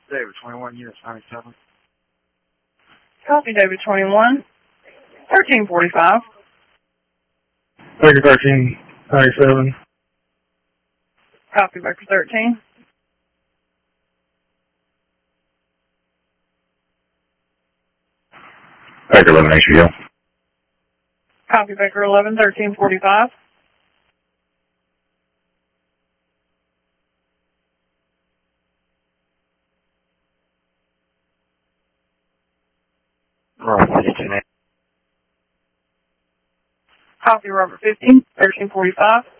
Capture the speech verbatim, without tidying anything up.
David, twenty-one, units ninety-seven. Copy, David, twenty-one. thirteen forty-five. Baker thirteen ninety-seven. Copy, Baker thirteen. Baker eleven H B L. Copy, Baker eleven, thirteen forty-five. Robert fifteen. Copy, Robert fifteen, thirteen forty-five.